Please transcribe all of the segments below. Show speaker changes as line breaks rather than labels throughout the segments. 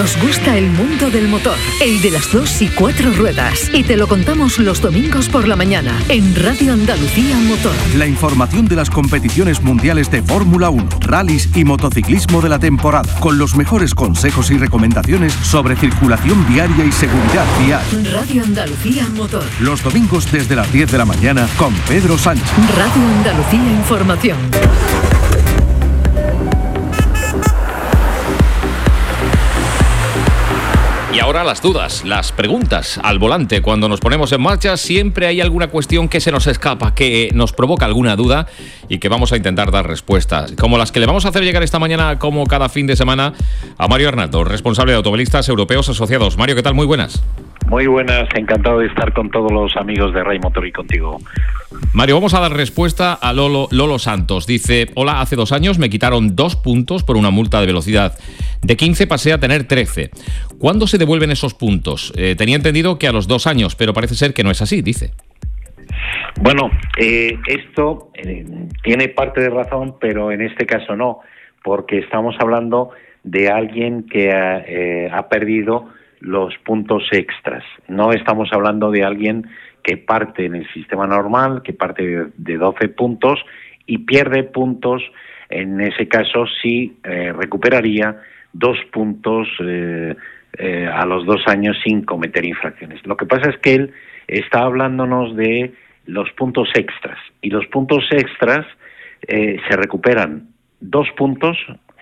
Nos gusta el mundo del motor, el de las 2 y 4 ruedas. Y te lo contamos los domingos por la mañana en Radio Andalucía Motor.
La información de las competiciones mundiales de Fórmula 1, rallies y motociclismo de la temporada, con los mejores consejos y recomendaciones sobre circulación viaria y seguridad vial.
Radio Andalucía Motor.
Los domingos desde las 10 de la mañana con Pedro Sánchez.
Radio Andalucía Información.
Y ahora las dudas, las preguntas al volante. Cuando nos ponemos en marcha siempre hay alguna cuestión que se nos escapa, que nos provoca alguna duda y que vamos a intentar dar respuestas. Como las que le vamos a hacer llegar esta mañana, como cada fin de semana, a Mario Arnaldo, responsable de Automovilistas Europeos Asociados. Mario, ¿qué tal? Muy buenas.
Muy buenas, encantado de estar con todos los amigos de Ray Motor y contigo.
Mario, vamos a dar respuesta a Lolo Santos. Dice: hola, hace 2 años me quitaron 2 puntos por una multa de velocidad. De 15 pasé a tener 13. ¿Cuándo se devuelven esos puntos? Tenía entendido que a los 2 años, pero parece ser que no es así, dice.
Bueno, esto tiene parte de razón, pero en este caso no, porque estamos hablando de alguien que ha perdido los puntos extras. No estamos hablando de alguien que parte en el sistema normal, que parte de 12 puntos y pierde puntos. En ese caso sí recuperaría 2 puntos a los 2 años sin cometer infracciones. Lo que pasa es que él está hablándonos de los puntos extras, y los puntos extras se recuperan 2 puntos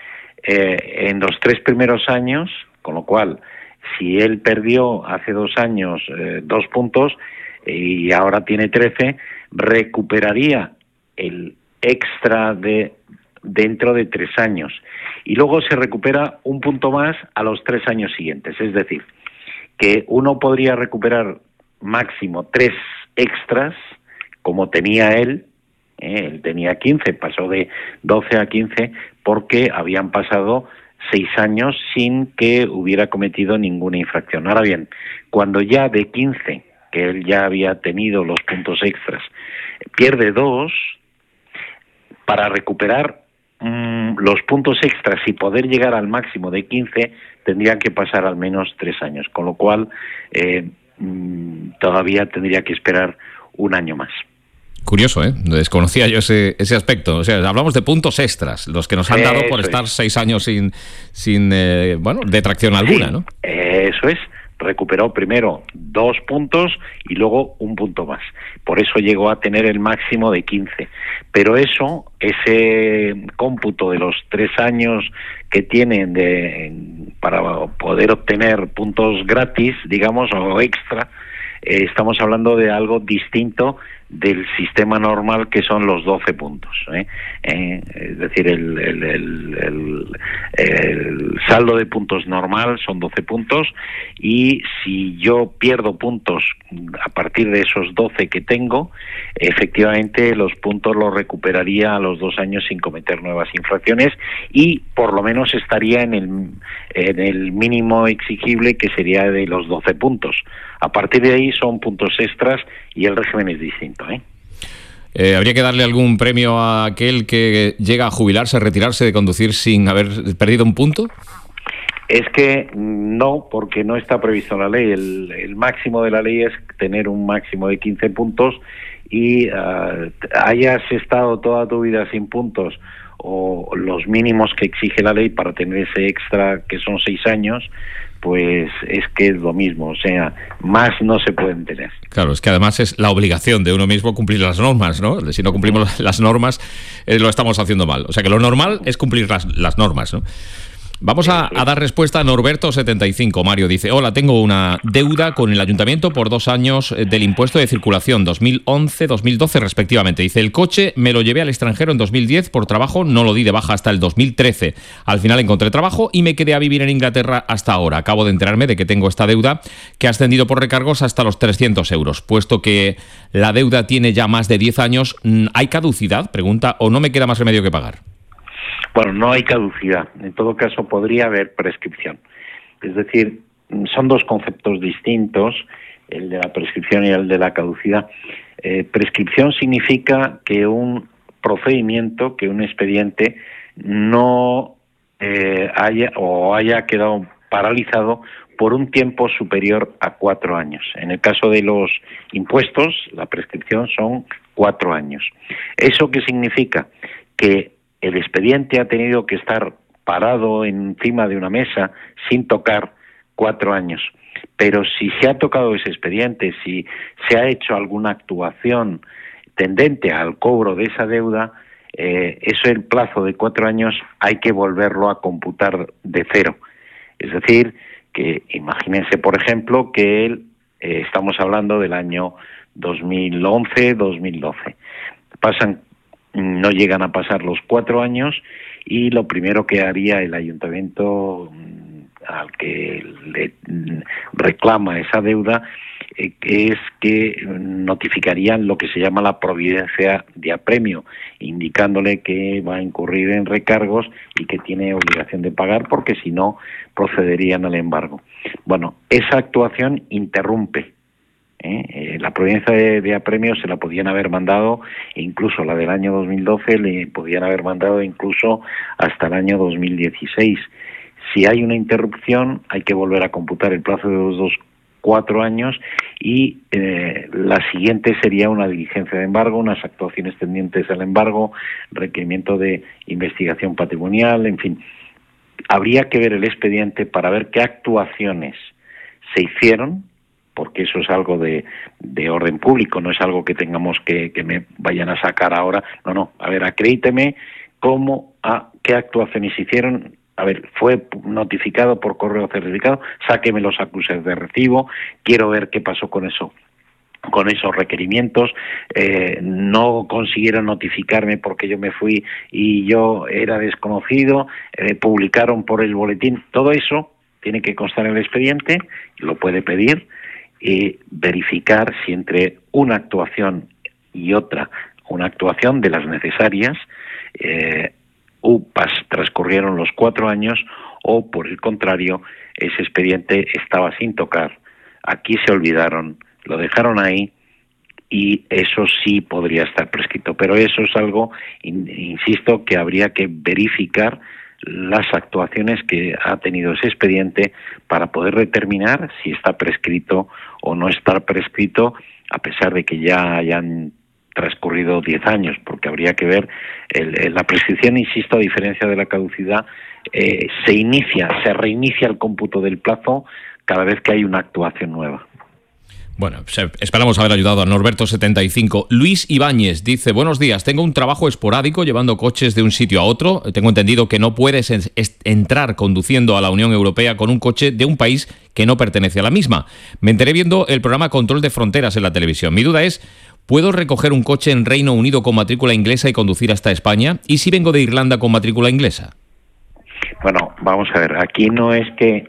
en los 3 primeros años, con lo cual si él perdió hace 2 años 2 puntos y ahora tiene 13, recuperaría el extra dentro de 3 años. Y luego se recupera 1 punto más a los 3 años siguientes. Es decir, que uno podría recuperar máximo 3 extras, como tenía él. Él tenía 15, pasó de 12 a 15, porque habían pasado 6 años sin que hubiera cometido ninguna infracción. Ahora bien, cuando ya de 15, que él ya había tenido los puntos extras, pierde 2, para recuperar los puntos extras y poder llegar al máximo de 15, tendrían que pasar al menos 3 años, con lo cual todavía tendría que esperar 1 año más.
Curioso, ¿eh? Desconocía yo ese aspecto. O sea, hablamos de puntos extras, los que nos han dado por estar 6 años sin detracción alguna,
sí,
¿no?
Eso es. Recuperó primero 2 puntos y luego 1 punto más. Por eso llegó a tener el máximo de 15. Pero ese cómputo de los 3 años que tienen para poder obtener puntos gratis, digamos, o extra, estamos hablando de algo distinto del sistema normal, que son los 12 puntos. Es decir, el saldo de puntos normal son 12 puntos, y si yo pierdo puntos a partir de esos 12 que tengo, efectivamente los puntos los recuperaría a los 2 años sin cometer nuevas infracciones, y por lo menos estaría en el mínimo exigible, que sería de los 12 puntos. A partir de ahí son puntos extras y el régimen es distinto.
¿Habría que darle algún premio a aquel que llega a jubilarse, a retirarse de conducir sin haber perdido 1 punto?
Es que no, porque no está previsto en la ley. El máximo de la ley es tener un máximo de 15 puntos y hayas estado toda tu vida sin puntos o los mínimos que exige la ley para tener ese extra, que son 6 años, pues es que es lo mismo, o sea, más no se pueden tener.
Claro, es que además es la obligación de uno mismo cumplir las normas, ¿no? Si no cumplimos las normas, lo estamos haciendo mal. O sea, que lo normal es cumplir las normas, ¿no? Vamos a dar respuesta a Norberto75. Mario dice: hola, tengo una deuda con el ayuntamiento por 2 años del impuesto de circulación, 2011-2012 respectivamente. Dice: el coche me lo llevé al extranjero en 2010 por trabajo, no lo di de baja hasta el 2013. Al final encontré trabajo y me quedé a vivir en Inglaterra hasta ahora. Acabo de enterarme de que tengo esta deuda, que ha ascendido por recargos hasta los 300 euros. Puesto que la deuda tiene ya más de 10 años, ¿hay caducidad? Pregunta, ¿o no me queda más remedio que pagar?
Bueno, no hay caducidad. En todo caso, podría haber prescripción. Es decir, son 2 conceptos distintos, el de la prescripción y el de la caducidad. Prescripción significa que un expediente no haya quedado paralizado por un tiempo superior a 4 años. En el caso de los impuestos, la prescripción son 4 años. ¿Eso qué significa? Que el expediente ha tenido que estar parado encima de una mesa sin tocar 4 años. Pero si se ha tocado ese expediente, si se ha hecho alguna actuación tendente al cobro de esa deuda, eso, el plazo de 4 años hay que volverlo a computar de cero. Es decir, que imagínense, por ejemplo, que estamos hablando del año 2011-2012. No llegan a pasar los 4 años y lo primero que haría el ayuntamiento al que le reclama esa deuda es que notificarían lo que se llama la providencia de apremio, indicándole que va a incurrir en recargos y que tiene obligación de pagar, porque si no procederían al embargo. Bueno, esa actuación interrumpe. La providencia de apremio se la podían haber mandado, incluso la del año 2012 le podían haber mandado incluso hasta el año 2016. Si hay una interrupción, hay que volver a computar el plazo de los 4 años y la siguiente sería una diligencia de embargo, unas actuaciones tendientes al embargo, requerimiento de investigación patrimonial, en fin. Habría que ver el expediente para ver qué actuaciones se hicieron, porque eso es algo de orden público, no es algo que tengamos que me vayan a sacar ahora. No, a ver, acredíteme qué actuaciones hicieron. A ver, fue notificado por correo certificado, sáqueme los acuses de recibo, quiero ver qué pasó con eso, con esos requerimientos. No consiguieron notificarme porque yo me fui y yo era desconocido, publicaron por el boletín. Todo eso tiene que constar en el expediente, lo puede pedir, y verificar si entre una actuación y otra, una actuación de las necesarias, transcurrieron los 4 años, o por el contrario, ese expediente estaba sin tocar. Aquí se olvidaron, lo dejaron ahí, y eso sí podría estar prescrito. Pero eso es algo, insisto, que habría que verificar las actuaciones que ha tenido ese expediente para poder determinar si está prescrito o no está prescrito, a pesar de que ya hayan transcurrido 10 años, porque habría que ver la prescripción, insisto, a diferencia de la caducidad, se reinicia el cómputo del plazo cada vez que hay una actuación nueva.
Bueno, esperamos haber ayudado a Norberto75. Luis Ibáñez dice: buenos días, tengo un trabajo esporádico llevando coches de un sitio a otro. Tengo entendido que no puedes entrar conduciendo a la Unión Europea con un coche de un país que no pertenece a la misma. Me enteré viendo el programa Control de Fronteras en la televisión. Mi duda es: ¿puedo recoger un coche en Reino Unido con matrícula inglesa y conducir hasta España? ¿Y si vengo de Irlanda con matrícula inglesa?
Bueno, vamos a ver, aquí no es que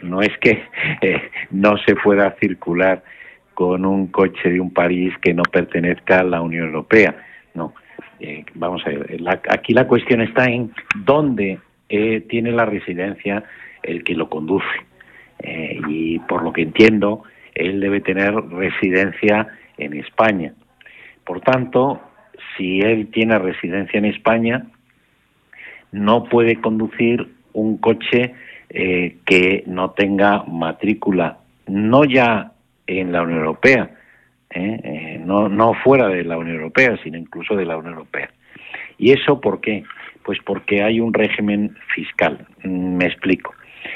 no se pueda circular con un coche de un país que no pertenezca a la Unión Europea. No, vamos a ver, aquí la cuestión está en dónde tiene la residencia el que lo conduce. Y por lo que entiendo, él debe tener residencia en España. Por tanto, si él tiene residencia en España, no puede conducir un coche que no tenga matrícula, no ya en la Unión Europea, no fuera de la Unión Europea, sino incluso de la Unión Europea. ¿Y eso por qué? Pues porque hay un régimen fiscal. Me explico.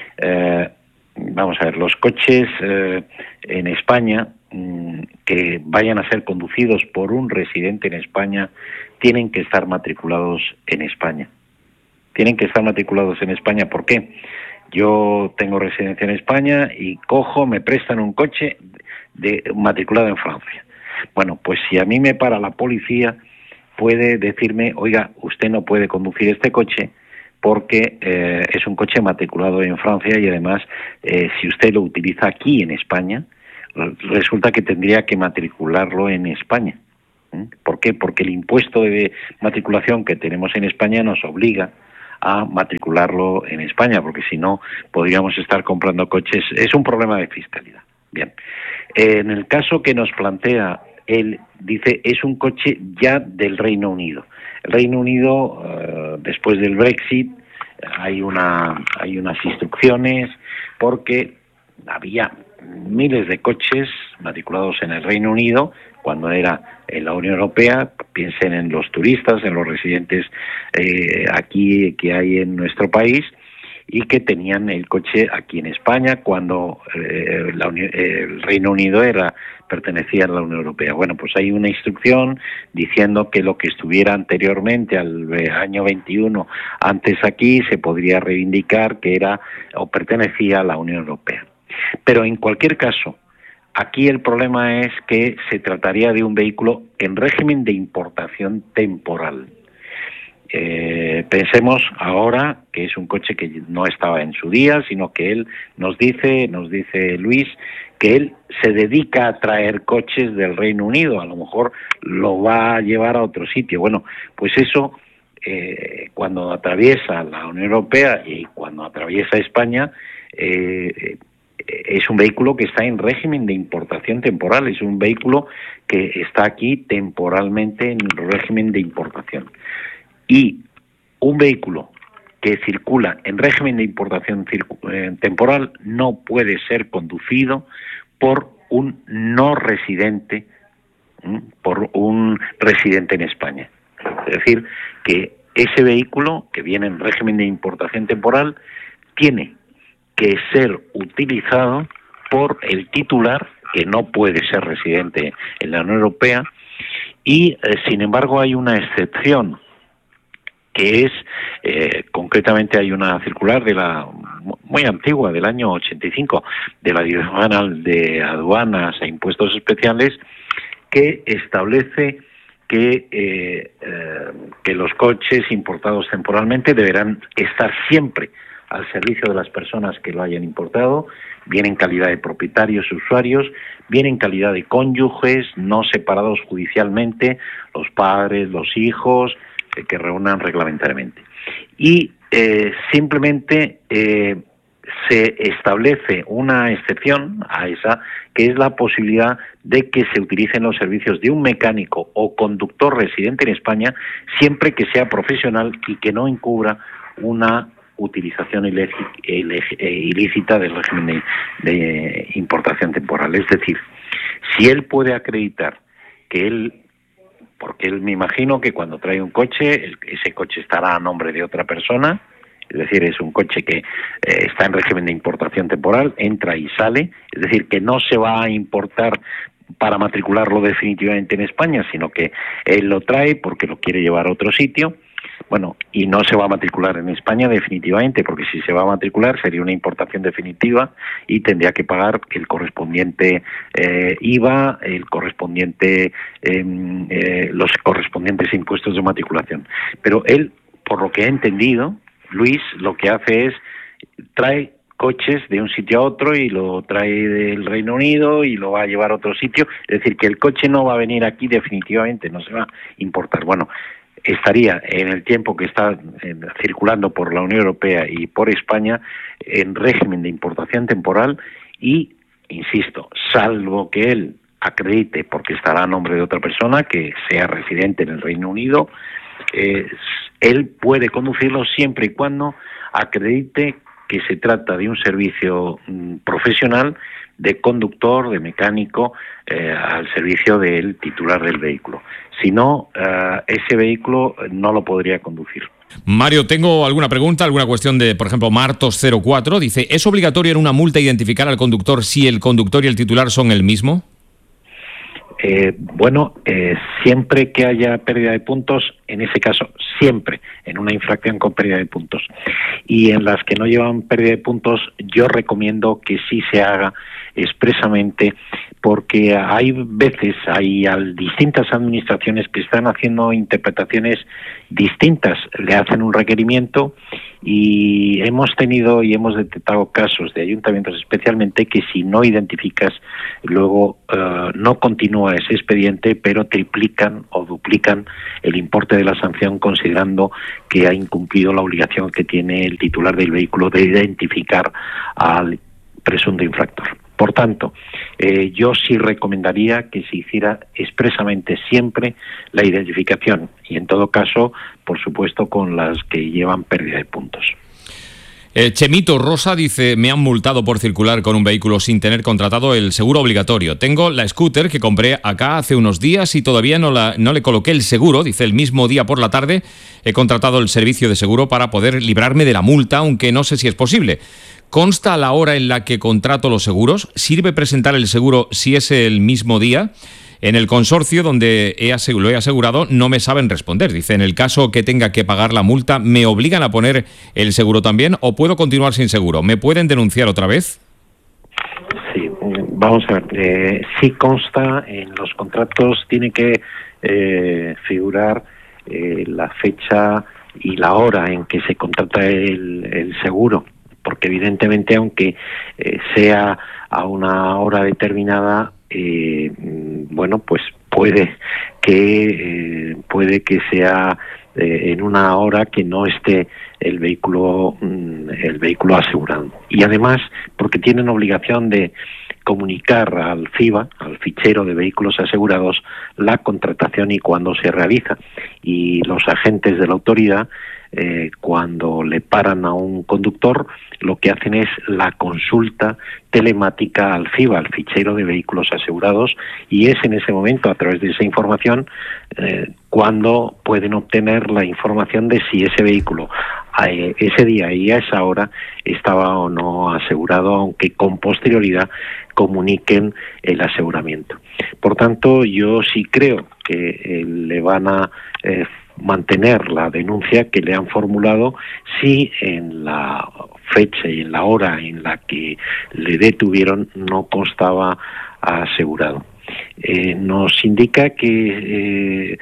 Vamos a ver, los coches en España que vayan a ser conducidos por un residente en España tienen que estar matriculados en España. Tienen que estar matriculados en España. ¿Por qué? Yo tengo residencia en España y me prestan un coche matriculado en Francia. Bueno, pues si a mí me para la policía, puede decirme: oiga, usted no puede conducir este coche porque es un coche matriculado en Francia, y además si usted lo utiliza aquí en España, resulta que tendría que matricularlo en España. ¿Por qué? Porque el impuesto de matriculación que tenemos en España nos obliga a matricularlo en España, porque si no podríamos estar comprando coches. Es un problema de fiscalidad. Bien, en el caso que nos plantea, él dice, es un coche ya del Reino Unido. El Reino Unido, después del Brexit, hay unas instrucciones porque había miles de coches matriculados en el Reino Unido cuando era en la Unión Europea. Piensen en los turistas, en los residentes aquí que hay en nuestro país, y que tenían el coche aquí en España cuando el Reino Unido pertenecía a la Unión Europea. Bueno, pues hay una instrucción diciendo que lo que estuviera anteriormente al año 21 antes aquí se podría reivindicar que era o pertenecía a la Unión Europea. Pero en cualquier caso, aquí el problema es que se trataría de un vehículo en régimen de importación temporal. Pensemos ahora que es un coche que no estaba en su día, sino que él nos dice Luis, que él se dedica a traer coches del Reino Unido, a lo mejor lo va a llevar a otro sitio. Bueno, pues eso, cuando atraviesa la Unión Europea y cuando atraviesa España, es un vehículo que está en régimen de importación temporal, es un vehículo que está aquí temporalmente en régimen de importación. Y un vehículo que circula en régimen de importación temporal no puede ser conducido por un no residente, por un residente en España. Es decir, que ese vehículo que viene en régimen de importación temporal tiene que ser utilizado por el titular, que no puede ser residente en la Unión Europea, y sin embargo hay una excepción, que es, concretamente hay una circular muy antigua, del año 85, de la Dirección de Aduanas e Impuestos Especiales, que establece que los coches importados temporalmente deberán estar siempre al servicio de las personas que lo hayan importado, bien en calidad de propietarios y usuarios, bien en calidad de cónyuges, no separados judicialmente, los padres, los hijos, que reúnan reglamentariamente. Y simplemente se establece una excepción a esa, que es la posibilidad de que se utilicen los servicios de un mecánico o conductor residente en España, siempre que sea profesional y que no encubra una utilización ilícita del régimen de importación temporal. Es decir, si él puede acreditar que porque él, me imagino que cuando trae un coche, ese coche estará a nombre de otra persona, es decir, es un coche que está en régimen de importación temporal, entra y sale, es decir, que no se va a importar para matricularlo definitivamente en España, sino que él lo trae porque lo quiere llevar a otro sitio. Bueno, y no se va a matricular en España definitivamente, porque si se va a matricular sería una importación definitiva y tendría que pagar el correspondiente IVA, los correspondientes impuestos de matriculación. Pero él, por lo que he entendido, Luis, lo que hace es trae coches de un sitio a otro y lo trae del Reino Unido y lo va a llevar a otro sitio. Es decir, que el coche no va a venir aquí definitivamente, no se va a importar. Bueno, estaría en el tiempo que está circulando por la Unión Europea y por España en régimen de importación temporal y, insisto, salvo que él acredite, porque estará a nombre de otra persona que sea residente en el Reino Unido, él puede conducirlo siempre y cuando acredite que se trata de un servicio profesional de conductor, de mecánico, al servicio del titular del vehículo. Si no, ese vehículo no lo podría conducir.
Mario, tengo alguna pregunta, alguna cuestión de, por ejemplo, Martos04. Dice, ¿es obligatorio en una multa identificar al conductor si el conductor y el titular son el mismo?
Siempre que haya pérdida de puntos, en ese caso, siempre en una infracción con pérdida de puntos. Y en las que no llevan pérdida de puntos, yo recomiendo que sí se haga expresamente, porque hay veces, hay distintas administraciones que están haciendo interpretaciones distintas, le hacen un requerimiento y hemos tenido y hemos detectado casos de ayuntamientos especialmente que si no identificas, luego no continúa ese expediente, pero triplican o duplican el importe de la sanción considerando que ha incumplido la obligación que tiene el titular del vehículo de identificar al presunto infractor. Por tanto, yo sí recomendaría que se hiciera expresamente siempre la identificación y en todo caso, por supuesto, con las que llevan pérdida de puntos.
Chemito Rosa dice, me han multado por circular con un vehículo sin tener contratado el seguro obligatorio. Tengo la scooter que compré acá hace unos días y todavía no le coloqué el seguro. Dice, el mismo día por la tarde he contratado el servicio de seguro para poder librarme de la multa, aunque no sé si es posible. ¿Consta la hora en la que contrato los seguros? ¿Sirve presentar el seguro si es el mismo día? En el consorcio donde lo he asegurado no me saben responder. Dice, en el caso que tenga que pagar la multa, ¿me obligan a poner el seguro también o puedo continuar sin seguro? ¿Me pueden denunciar otra vez?
Sí, vamos a ver. Sí consta en los contratos, tiene que figurar la fecha y la hora en que se contrata el seguro, porque evidentemente aunque sea a una hora determinada, bueno, pues puede que sea en una hora que no esté el vehículo asegurado. Y además, porque tienen obligación de comunicar al FIVA, al fichero de vehículos asegurados, la contratación y cuándo se realiza. Y los agentes de la autoridad, cuando le paran a un conductor, lo que hacen es la consulta telemática al FIVA, al fichero de vehículos asegurados, y es en ese momento, a través de esa información, cuando pueden obtener la información de si ese vehículo ese día y a esa hora estaba o no asegurado, aunque con posterioridad comuniquen el aseguramiento. Por tanto, yo sí creo que le van a mantener la denuncia que le han formulado si en la fecha y en la hora en la que le detuvieron no constaba asegurado. Nos indica que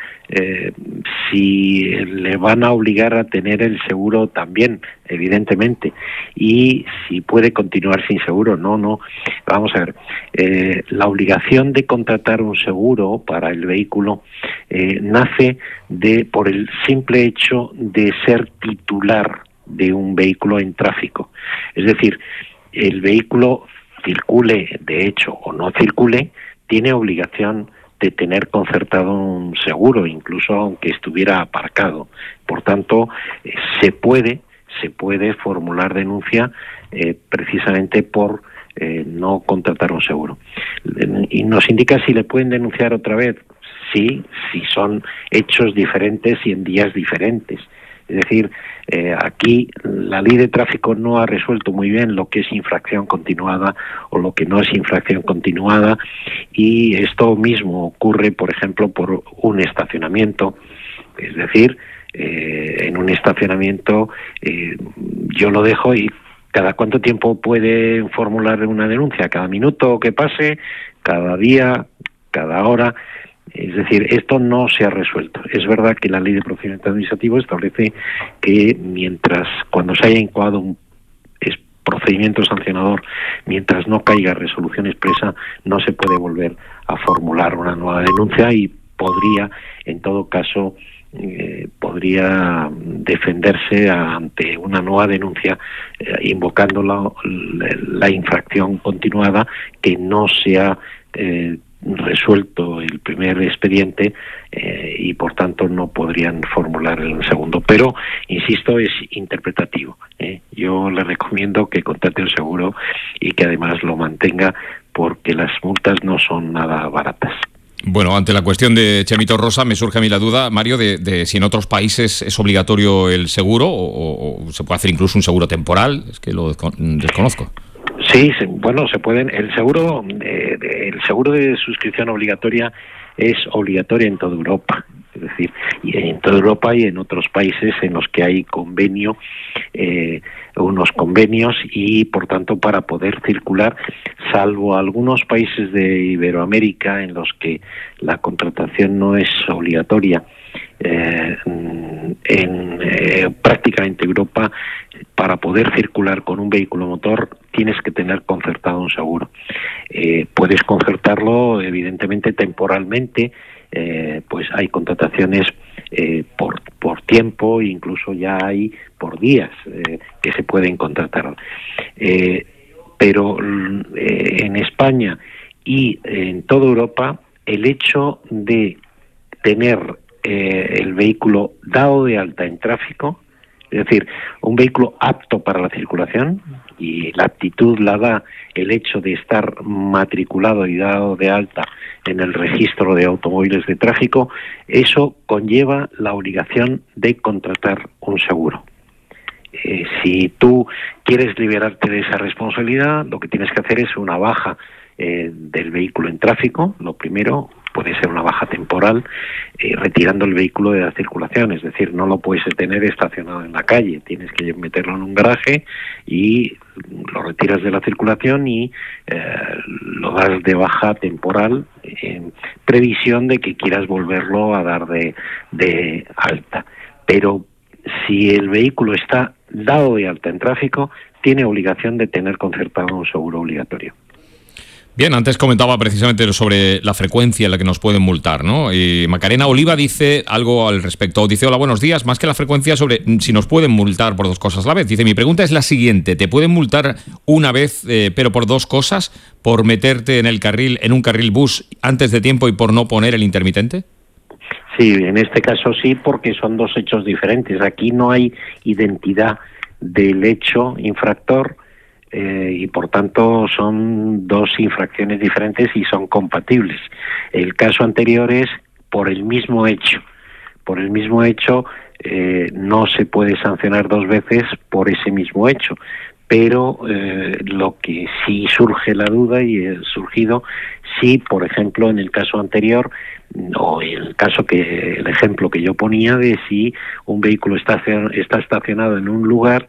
si le van a obligar a tener el seguro también, evidentemente, y si puede continuar sin seguro. No, vamos a ver, la obligación de contratar un seguro para el vehículo nace por el simple hecho de ser titular de un vehículo en tráfico. Es decir, el vehículo circule, de hecho, o no circule, tiene obligación de tener concertado un seguro, incluso aunque estuviera aparcado. Por tanto, se puede formular denuncia precisamente por no contratar un seguro. Y nos indica si le pueden denunciar otra vez. Sí, si son hechos diferentes y en días diferentes. Es decir, aquí la ley de tráfico no ha resuelto muy bien lo que es infracción continuada o lo que no es infracción continuada, y esto mismo ocurre, por ejemplo, por un estacionamiento. Es decir, en un estacionamiento yo lo dejo y ¿cada cuánto tiempo puede formular una denuncia? ¿Cada minuto que pase? ¿Cada día? ¿Cada hora? Es decir, esto no se ha resuelto. Es verdad que la Ley de Procedimiento Administrativo establece que cuando se haya incoado un procedimiento sancionador, mientras no caiga resolución expresa, no se puede volver a formular una nueva denuncia y podría, en todo caso, podría defenderse ante una nueva denuncia invocando la infracción continuada que no se ha resuelto el primer expediente y por tanto no podrían formular el segundo. Pero, insisto, es interpretativo. Yo le recomiendo que contrate un seguro y que además lo mantenga, porque las multas no son nada baratas.
Bueno, ante la cuestión de Chemito Rosa me surge a mí la duda, Mario, de si en otros países es obligatorio el seguro o se puede hacer incluso un seguro temporal. Es que lo desconozco.
Sí, bueno, se pueden. El seguro de suscripción obligatoria es obligatorio en toda Europa. Es decir, y en toda Europa y en otros países en los que hay unos convenios, y por tanto para poder circular, salvo algunos países de Iberoamérica en los que la contratación no es obligatoria, prácticamente Europa, para poder circular con un vehículo motor tienes que tener concertado un seguro. Puedes concertarlo evidentemente temporalmente, pues hay contrataciones por tiempo, incluso ya hay por días que se pueden contratar. Pero en España y en toda Europa, el hecho de tener el vehículo dado de alta en tráfico Es decir, un vehículo apto para la circulación, y la aptitud la da el hecho de estar matriculado y dado de alta en el registro de automóviles de tráfico, eso conlleva la obligación de contratar un seguro. Si tú quieres liberarte de esa responsabilidad, lo que tienes que hacer es una baja del vehículo en tráfico. Lo primero puede ser una baja temporal, retirando el vehículo de la circulación, es decir, no lo puedes tener estacionado en la calle, tienes que meterlo en un garaje y lo retiras de la circulación y lo das de baja temporal en previsión de que quieras volverlo a dar de alta. Pero si el vehículo está dado de alta en tráfico, tiene obligación de tener concertado un seguro obligatorio.
Bien, antes comentaba precisamente sobre la frecuencia en la que nos pueden multar, ¿no? Y Macarena Oliva dice algo al respecto. Dice, hola, buenos días. Más que la frecuencia, sobre si nos pueden multar por dos cosas a la vez. Dice, mi pregunta es la siguiente. ¿Te pueden multar una vez, pero por dos cosas? ¿Por meterte en un carril bus antes de tiempo y por no poner el intermitente?
Sí, en este caso sí, porque son dos hechos diferentes. Aquí no hay identidad del hecho infractor, y por tanto son dos infracciones diferentes y son compatibles. El caso anterior es por el mismo hecho. Por el mismo hecho no se puede sancionar dos veces por ese mismo hecho. Pero lo que sí surge la duda y ha surgido, si por ejemplo en el caso anterior, o el ejemplo que yo ponía de si un vehículo está estacionado en un lugar,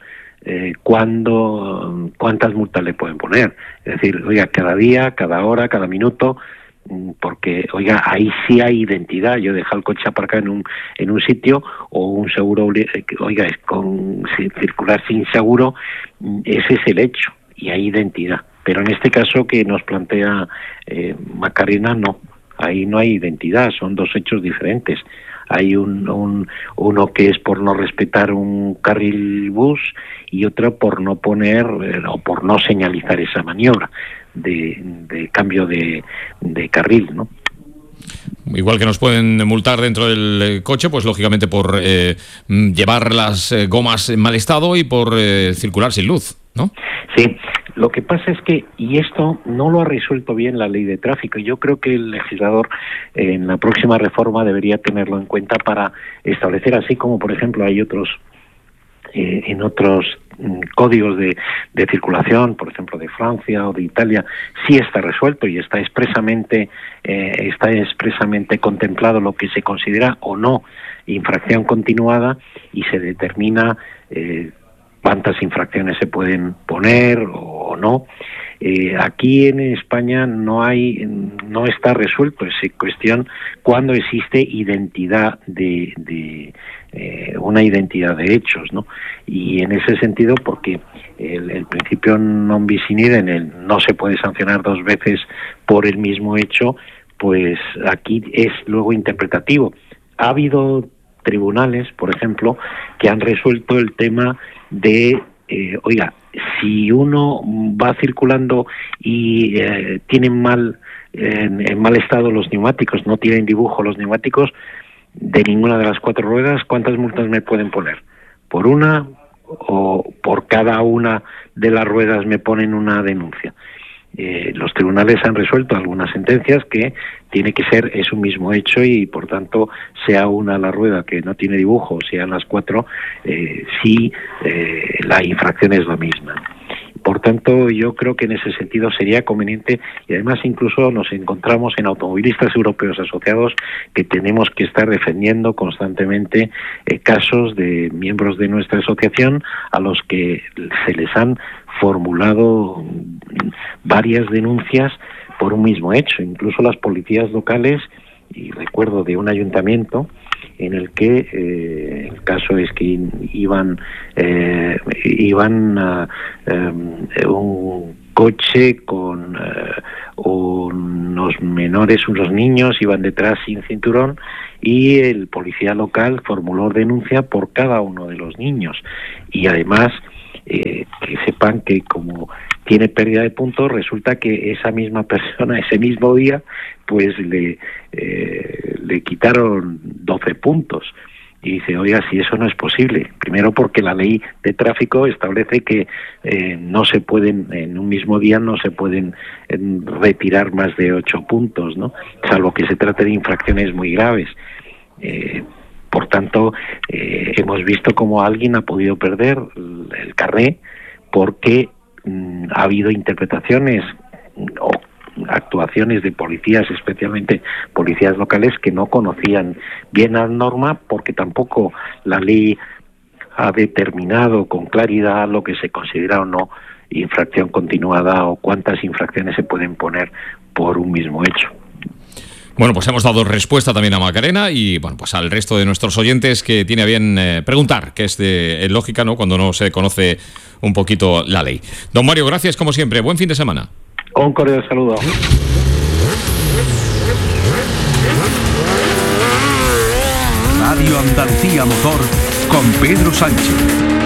¿cuántas multas le pueden poner? Es decir, oiga, cada día, cada hora, cada minuto, porque, oiga, ahí sí hay identidad. Yo dejo el coche aparcado en un sitio, o un seguro, oiga, circular sin seguro, ese es el hecho, y hay identidad. Pero en este caso que nos plantea Macarena, no, ahí no hay identidad, son dos hechos diferentes. Hay uno que es por no respetar un carril bus y otro por no poner o por no señalizar esa maniobra de cambio de carril, ¿no?
Igual que nos pueden multar dentro del coche, pues lógicamente por llevar las gomas en mal estado y por circular sin luz, ¿no?
Sí, lo que pasa es que, y esto no lo ha resuelto bien la ley de tráfico, y yo creo que el legislador en la próxima reforma debería tenerlo en cuenta para establecer, así como por ejemplo hay otros en otros códigos de circulación, por ejemplo de Francia o de Italia, sí está resuelto y está expresamente contemplado lo que se considera o no infracción continuada, y se determina cuántas infracciones se pueden poner o no. Aquí en España no está resuelto esa cuestión cuando existe identidad una identidad de hechos, ¿no? Y en ese sentido, porque el principio non bis in idem, no se puede sancionar dos veces por el mismo hecho, pues aquí es luego interpretativo. Ha habido tribunales, por ejemplo, que han resuelto el tema de oiga, si uno va circulando y tienen en mal estado los neumáticos, no tienen dibujo los neumáticos de ninguna de las cuatro ruedas, ¿cuántas multas me pueden poner? ¿Por una o por cada una de las ruedas me ponen una denuncia? Los tribunales han resuelto algunas sentencias que tiene que ser un mismo hecho, y por tanto sea una la rueda que no tiene dibujo, sean las cuatro, la infracción es la misma. Por tanto, yo creo que en ese sentido sería conveniente, y además incluso nos encontramos en automovilistas europeos asociados que tenemos que estar defendiendo constantemente casos de miembros de nuestra asociación a los que se les han formulado varias denuncias por un mismo hecho. Incluso las policías locales, y recuerdo de un ayuntamiento en el que el caso es que iban un coche con unos menores, unos niños, iban detrás sin cinturón, y el policía local formuló denuncia por cada uno de los niños. Y además que sepan que como tiene pérdida de puntos, resulta que esa misma persona ese mismo día pues le quitaron 12 puntos. Y dice, oiga, si eso no es posible. Primero porque la ley de tráfico establece que no se pueden, en un mismo día no se pueden retirar más de 8 puntos, ¿no? Salvo que se trate de infracciones muy graves. Por tanto, hemos visto cómo alguien ha podido perder el carné porque ha habido interpretaciones o actuaciones de policías, especialmente policías locales, que no conocían bien la norma, porque tampoco la ley ha determinado con claridad lo que se considera o no infracción continuada o cuántas infracciones se pueden poner por un mismo hecho.
Bueno, pues hemos dado respuesta también a Macarena y bueno, pues al resto de nuestros oyentes que tiene a bien preguntar, que es de lógica, ¿no?, cuando no se conoce un poquito la ley. Don Mario, gracias como siempre. Buen fin de semana.
Un cordial saludo.
Radio Andalucía Motor con Pedro Sánchez.